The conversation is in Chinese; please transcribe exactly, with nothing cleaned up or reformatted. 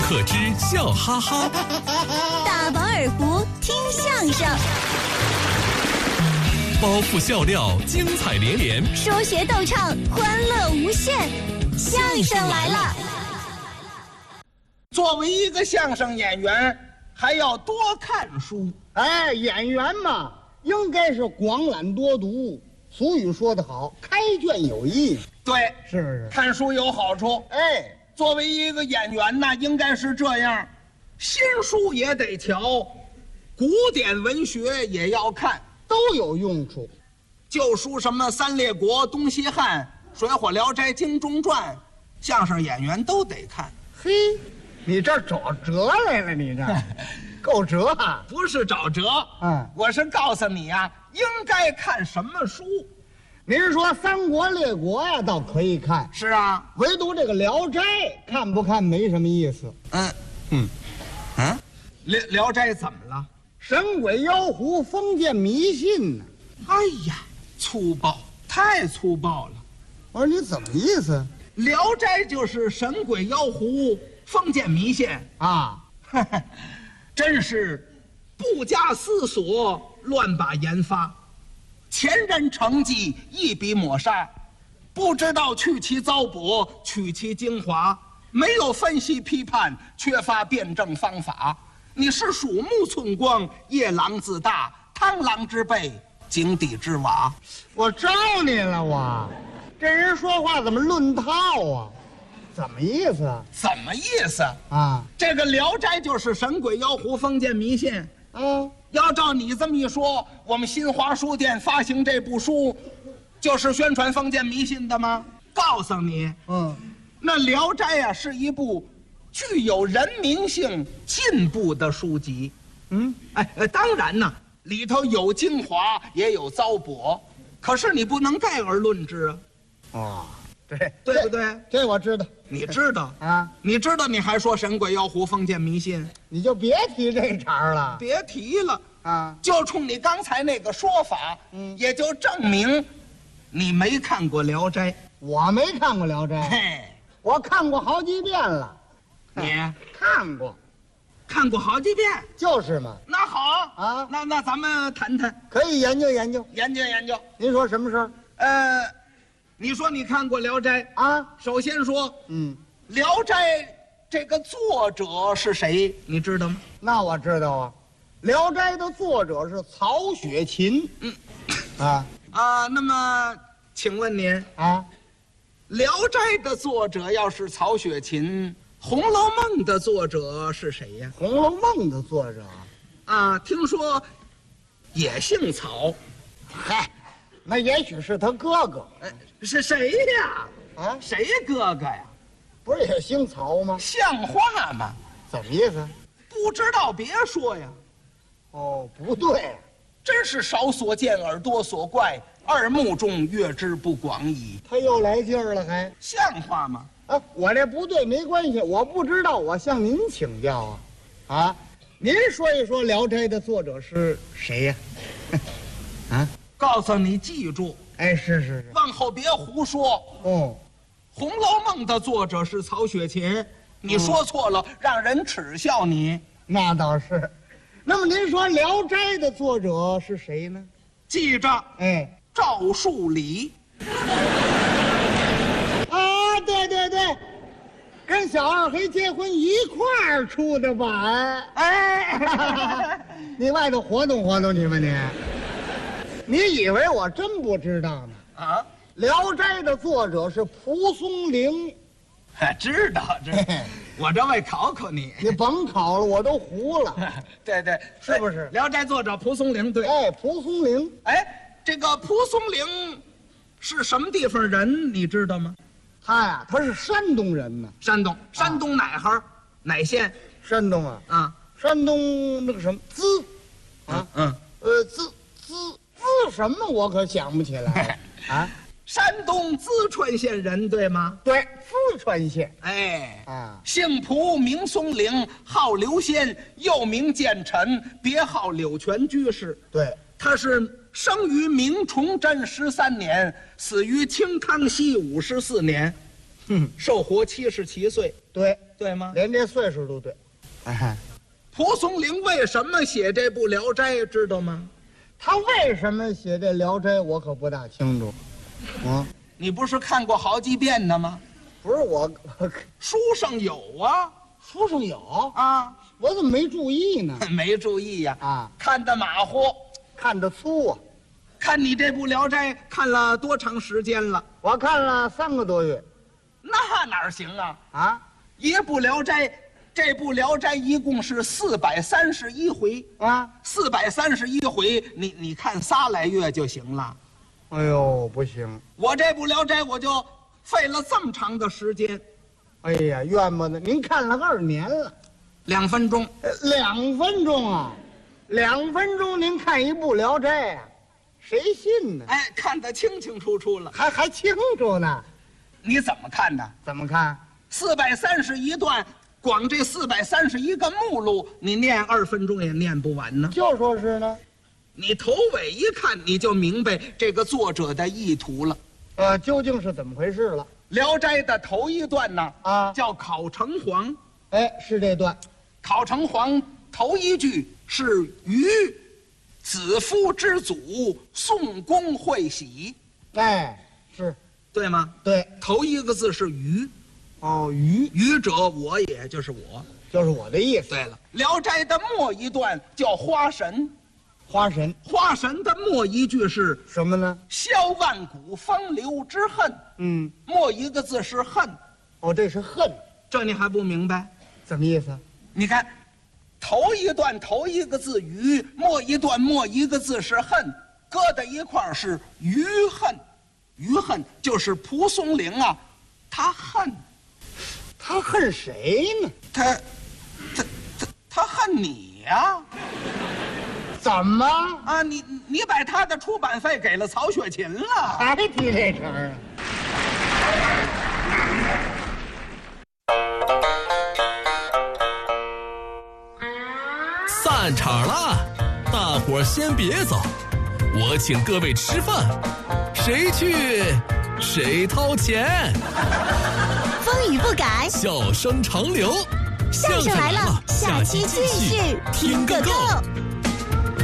可知笑哈哈， 大饱耳福听相声， 包袱笑料精彩连连， 说学逗唱欢乐无限。相声来了！ 作为一个相声演员，还要多看书。 哎，演员嘛，应该是广览多读。俗语说得好，开卷有益。 对， 是不是？ 看书有好处。 哎， 作为一个演员呢，应该是这样，新书也得瞧，古典文学也要看， 都有用处。 旧书什么三列国、东西汉、水浒、聊斋、精忠传，相声演员都得看。 嘿，你这找辙来了，你这够辙啊！ 不是找辙， 嗯， 我是告诉你呀、啊，应该看什么书。 您是说三国列国呀，倒可以看。 是啊， 唯独这个《聊斋》看不看没什么意思。 嗯嗯嗯，聊聊斋怎么了？ 神鬼妖狐、封建迷信呢、 啊？哎呀，粗暴，太粗暴了！ 我说你怎么意思？ 聊斋就是神鬼妖狐、封建迷信啊！ 真是不加思索，乱把研发，前人成绩一笔抹杀，不知道去其糟粕，取其精华，没有分析批判，缺乏辩证方法。你是鼠目寸光，夜郎自大，螳螂之辈，井底之蛙。 我招你了，我这人说话怎么论套啊？怎么意思啊？ 怎么意思啊？ 这个《聊斋》就是神鬼妖狐、封建迷信。 嗯， 要照你这么一说，我们新华书店发行这部书，就是宣传封建迷信的吗？告诉你， 嗯， 那《聊斋》呀是一部具有人民性、进步的书籍。 嗯， 哎，呃，当然呢，里头有精华，也有糟粕，可是你不能概而论之啊。 哦，对， 对不对？ 这我知道。 你知道啊？ 你知道，你还说神鬼妖狐、封建迷信？ 你就别提这茬了。 别提了啊！ 就冲你刚才那个说法，嗯，也就证明你没看过《聊斋》。 我没看过《聊斋》， 嘿， 我看过好几遍了。 你看过， 看过好几遍， 就是嘛。 那好啊， 那那咱们谈谈， 可以研究研究， 研究研究。 您说什么事儿？ 呃，你说你看过《聊斋》 啊？ 首先说， 嗯， 《聊斋》这个作者是谁？你知道吗？ 那我知道啊，《聊斋》的作者是曹雪芹。 嗯， 啊啊，那么请问您啊， 《聊斋》的作者要是曹雪芹，《红楼梦》的作者是谁呀？ 《红楼梦》的作者啊，听说也姓曹。 嗨，那也许是他哥哥。 哎，是谁呀？ 啊， 谁哥哥呀？ 不是也姓曹吗？ 像话吗？ 怎么意思？ 不知道别说呀。 哦，不对， 真是少所见而多所怪，耳目中阅之不广矣。 他又来劲儿了，还像话吗？ 啊，我这不对没关系，我不知道，我向您请教啊。啊，您说一说《聊斋》的作者是谁呀？啊， 告诉你，记住， 哎，是是是， 往后别胡说。 哦， 《红楼梦》的作者是曹雪芹，你说错了，让人耻笑你。 那倒是。那么您说《聊斋》的作者是谁呢？ 记着， 哎， 赵树理。 啊，对对对，跟小二黑结婚一块儿出的版。哎，你外头活动活动你们你，你以为我真不知道呢？ 啊，《 聊斋》的作者是蒲松龄。 知道知道，我这为考考你。 你甭考了，我都糊了。 对对， 是不是？ 《聊斋》作者蒲松龄，对。 哎，蒲松龄， 哎，这个蒲松龄是什么地方人？你知道吗？ 他呀，他是山东人呢。 山东，山东哪行？哪县？ 山东啊， 啊， 山东那个什么资，啊， 嗯， 呃，资资资什么？我可想不起来啊。 山东淄川县人，对吗？ 对，淄川县。 哎， 啊， 姓蒲，名松龄，号刘仙，又名建臣，别号柳泉居士。 对， 他是生于明崇祯十三年，死于清康熙五十四年， 嗯， 寿活七十七岁。 对， 对吗？ 连这岁数都对。哎， 蒲松龄为什么写这部《聊斋》，知道吗？ 他为什么写这《聊斋》，我可不大清楚。啊， 你不是看过好几遍呢吗？ 不是我， 书上有啊。 书上有啊， 我怎么没注意呢？ 没注意呀。 啊， 看得马虎， 看得粗啊。 看你这部《聊斋》看了多长时间了？ 我看了三个多月。 那哪儿行啊？ 啊， 一部《聊斋》，这部《聊斋》一共是四百三十一回啊， 四百三十一回，你你看仨来月就行了。 哎呦，不行！ 我这部《聊斋》我就费了这么长的时间。 哎呀，冤枉的！您看了二年了， 两分钟， 呃两分钟啊，两分钟您看一部《聊斋》啊，谁信呢？ 哎，看得清清楚楚了， 还还清楚呢？ 你怎么看的？ 怎么看？ 四百三十一段，光这四百三十一个目录，你念二分钟也念不完呢。 就说是呢。 你头尾一看，你就明白这个作者的意图了。 呃，究竟是怎么回事了？ 《聊斋》的头一段呢， 啊， 叫考城隍。 哎，是这段。 考城隍头一句是于子夫之祖，宋公会喜。 哎，是对吗？ 对。 头一个字是于。 哦，于于者我也，就是我， 就是我的意思。 对了，《聊斋》的末一段叫花神。 花神， 花神的末一句是什么呢？ 消万古风流之恨。 嗯， 末一个字是恨。 哦，这是恨， 这你还不明白？ 怎么意思？ 你看，头一段头一个字于，末一段末一个字是恨，搁在一块儿是余恨。余恨就是蒲松龄啊，他恨， 他恨谁呢？ 他，他，他，他恨你呀、 怎么啊！你你把他的出版费给了曹雪芹了， 还提这茬儿啊？ 散场了，大伙儿先别走，我请各位吃饭，谁去谁掏钱。 风雨不改， 笑声长流， 相声来了，下期继续听个够。